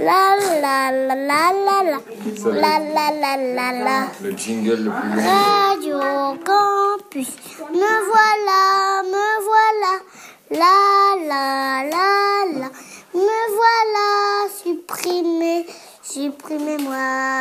La la la la la la. La la la la la. Le jingle le plus long. Radio Campus. Me voilà. La la la la. Me voilà. Supprimez-moi.